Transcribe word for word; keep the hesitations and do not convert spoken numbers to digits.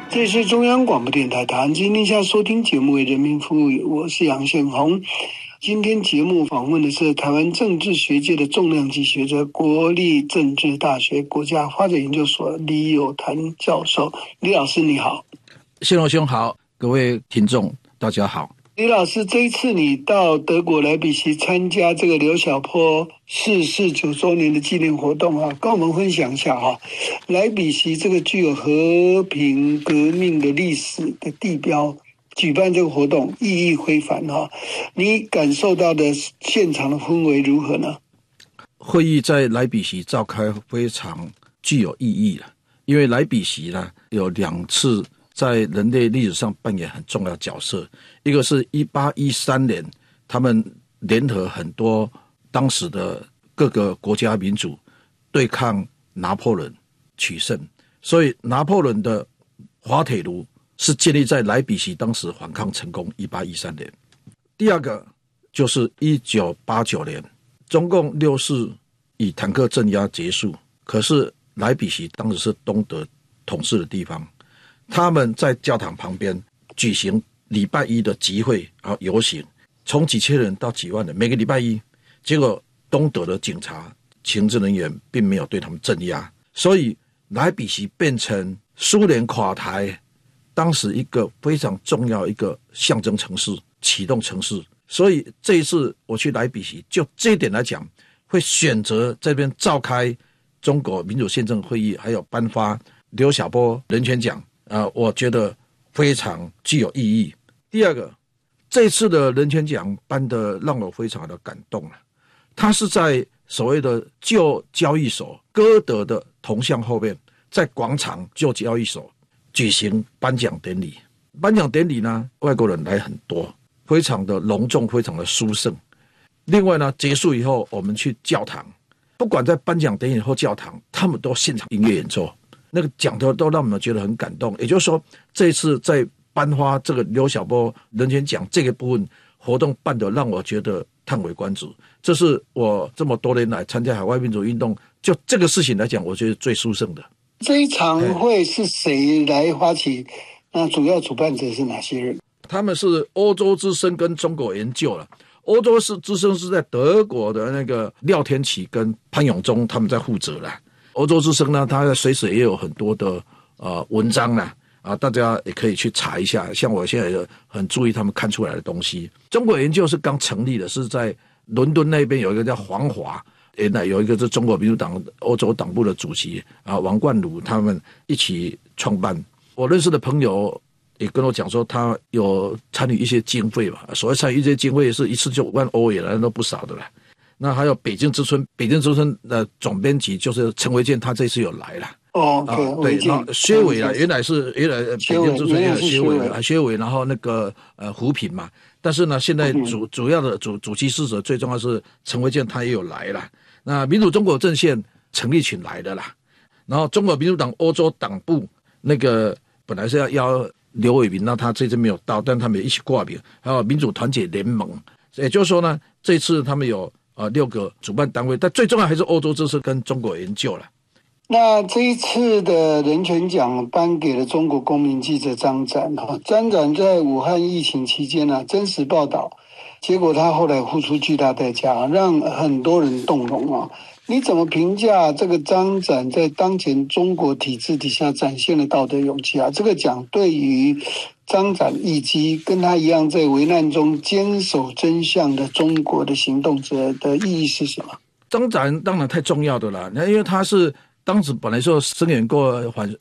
这是中央广播电台台湾之音，下收听节目为人民服务，我是杨宪宏。今天节目访问的是台湾政治学界的重量级学者，国立政治大学国家发展研究所李有谈教授。李老师你好。 宪宏兄好，各位听众大家好。 李老师，这一次你到德国莱比锡参加这个刘晓波逝世九周年的纪念活动啊，跟我们分享一下哈、啊。莱比锡这个具有和平革命的历史的地标，举办这个活动意义非凡哈、啊。你感受到的现场的氛围如何呢？ 会议在莱比锡召开非常具有意义了，因为莱比锡呢有两次在人类历史上扮演很重要的角色，一个是一八一三年，他们联合很多当时的各个国家民主对抗拿破仑取胜，所以拿破仑的滑铁卢是建立在莱比锡当时反抗成功一八一三年。第二个就是一九八九年，中共六四以坦克镇压结束，可是莱比锡当时是东德统治的地方，他们在教堂旁边举行礼拜一的集会啊游行，从几千人到几万人，每个礼拜一，结果东德的警察情治人员并没有对他们镇压，所以莱比锡变成苏联垮台当时一个非常重要一个象征城市，启动城市。所以这一次我去莱比锡，就这一点来讲，会选择这边召开中国民主宪政会议，还有颁发刘晓波人权奖呃，我觉得非常具有意义。第二个，这次的人权奖颁的让我非常的感动了。他是在所谓的旧交易所歌德的铜像后面，在广场旧交易所举行颁奖典礼。颁奖典礼呢，外国人来很多，非常的隆重，非常的殊胜。另外呢，结束以后我们去教堂，不管在颁奖典礼或教堂，他们都现场音乐演奏，那个讲的都让我们觉得很感动。也就是说，这一次在颁发这个刘晓波人权奖这个部分活动办得让我觉得叹为观止，这是我这么多年来参加海外民主运动，就这个事情来讲，我觉得最殊胜的。 这一场会是谁来发起？那主要主办者是哪些人？ 他们是欧洲之声跟中国研究了。欧洲是之声是在德国的那个廖天琪跟潘永忠他们在负责了。欧洲之声呢，它随时也有很多的呃文章啦，啊，大家也可以去查一下。像我现在很注意他们看出来的东西。中国研究是刚成立的，是在伦敦那边有一个叫黄华，原来有一个是中国民主党欧洲党部的主席啊王冠儒他们一起创办。我认识的朋友也跟我讲说，他有参与一些经费吧，所谓参与一些经费是一次就五万欧元了，都不少的了。那还有北京之春，北京之春的总编辑就是陈维健，他这次有来了。 哦， 啊、对，然后薛伟啊，原来是原来北京之春原来薛伟啊，薛伟，然后那个呃胡品嘛，但是呢，现在主主要的主主其事者最重要是陈维健，他也有来了。那民主中国阵线陈立群来的啦，然后中国民主党欧洲党部那个本来是要邀刘伟民，那他这次没有到，但他们也一起挂名，还有民主团结联盟，也就是说呢，这次他们有呃六个主办单位，但最重要还是欧洲知识跟中国研究了。 那这一次的人权奖颁给了中国公民记者张展，张展在武汉疫情期间呢、啊，真实报道，结果他后来付出巨大代价，让很多人动容啊。你怎么评价这个张展在当前中国体制底下展现的道德勇气啊？这个奖对于张展以及跟他一样在危难中坚守真相的中国的行动者的意义是什么？ 张展当然太重要的了，因为他是当时本来说声援过反